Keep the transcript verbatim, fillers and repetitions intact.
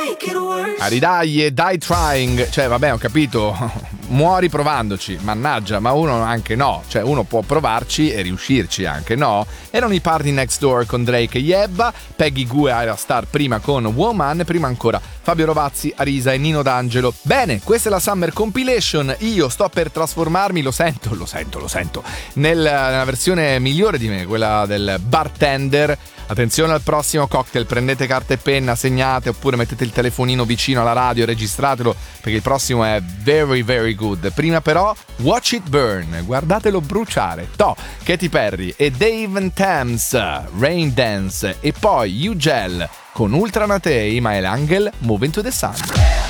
A ridaglie, die trying. Cioè vabbè, ho capito, muori provandoci, mannaggia, ma uno anche no. Cioè uno può provarci e riuscirci anche, no? Erano i Party Next Door con Drake e Yebba, Peggy Gou e Ira Star prima con Woman, prima ancora Fabio Rovazzi, Arisa e Nino D'Angelo. Bene, questa è la Summer Compilation. Io sto per trasformarmi, lo sento, lo sento, lo sento, nel, nella versione migliore di me, quella del bartender. Attenzione al prossimo cocktail, prendete carta e penna, segnate oppure mettete il telefonino vicino alla radio, registratelo perché il prossimo è very very good. Prima però Watch It Burn, guardatelo bruciare. To, Katy Perry e Dave and Thames, Rain Dance, e poi Ugel con Ultranate e Imael Angel, Move Into The Sun.